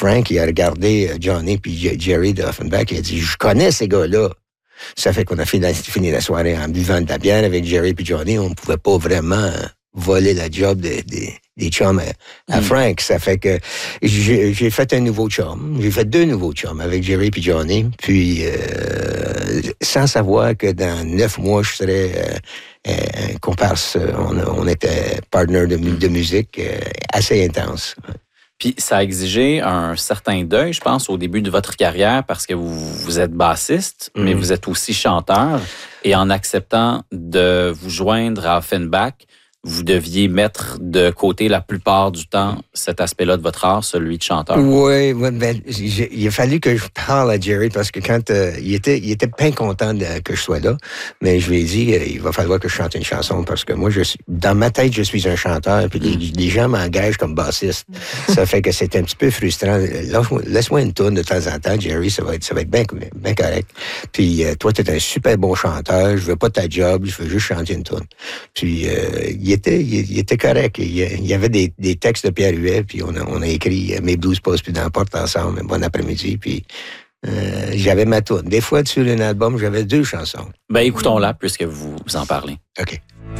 Frank, il a regardé Johnny puis Jerry de Offenbach, il a dit, je connais ces gars-là. Ça fait qu'on a fini la soirée en buvant de la bière avec Jerry puis Johnny. On ne pouvait pas vraiment voler la job des chums à Frank. Ça fait que j'ai fait un nouveau chum. J'ai fait 2 nouveaux chums avec Jerry puis Johnny. Puis, sans savoir que dans 9 mois, je serais un comparse. On était partner de musique assez intense. Puis ça a exigé un certain deuil, je pense, au début de votre carrière parce que vous êtes bassiste, mais vous êtes aussi chanteur. Et en acceptant de vous joindre à Offenbach, vous deviez mettre de côté la plupart du temps cet aspect-là de votre art, celui de chanteur. Oui, ben, il a fallu que je parle à Jerry parce que quand il était bien content que je sois là, mais je lui ai dit il va falloir que je chante une chanson parce que moi dans ma tête je suis un chanteur puis les gens m'engagent comme bassiste. Ça fait que c'est un petit peu frustrant. Laisse-moi une tourne de temps en temps, Jerry, ça va être bien correct. Puis toi t'es un super bon chanteur, je veux pas ta job, je veux juste chanter une tourne. Puis il était correct. Il y avait des textes de Pierre Huet, puis on a écrit « Mes blues passent plus dans la porte ensemble, un bon après-midi », puis j'avais ma tourne. Des fois, sur un album, j'avais 2 chansons. Ben écoutons-la, puisque vous en parlez. OK.